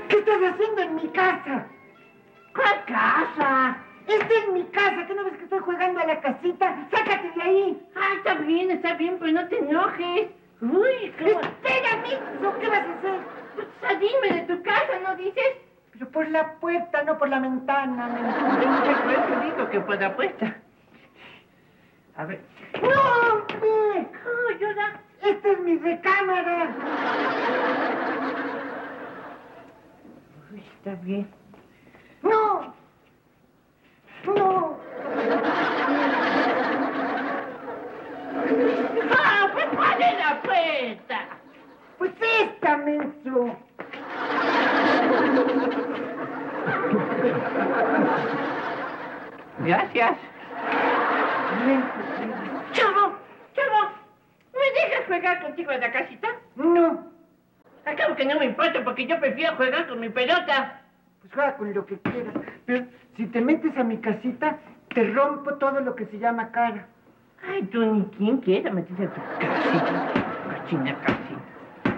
¿Qué estás haciendo en mi casa? ¿Cuál casa? Esta es mi casa. ¿Qué no ves que estoy jugando a la casita? ¡Sácate de ahí! Ah, está bien, pero no te enojes. Uy, ¿cómo? ¡Espera, Mitsu! ¿Qué vas a hacer? Pues salime de tu casa, ¿no dices? Pero por la puerta, no por la ventana. Por eso digo que por la puerta. A ver. ¡No, hombre! Oh, llora. ¡Esta es mi recámara! Uy, está bien. ¡No! ¡No! ¡Ah, pues cuál es la puerta! Pues esta, Mitsu. Gracias. Chavo, ¿me dejas jugar contigo en la casita? No. Acabo que no me importa porque yo prefiero jugar con mi pelota. Pues juega con lo que quieras. Pero si te metes a mi casita, te rompo todo lo que se llama cara. Ay, tú ni quién quiera meterse a tu casita. Cochina casita.